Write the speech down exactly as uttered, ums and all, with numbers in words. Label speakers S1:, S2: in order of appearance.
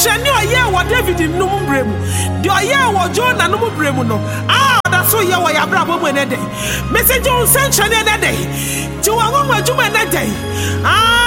S1: nsɛnkyerɛnne a ɔyɛ wɔ David nnum brɛ mu deɛ ɔyɛ wɔ Jonah nnum brɛ mu no a ɔda so yɛ wɔ yɛabrabɔ mu ɛnɛ dɛ message wo nsɛnkyerɛnne ɛnɛ dɛ nti wɔn wɔn adwuma ɛnɛ dɛ ah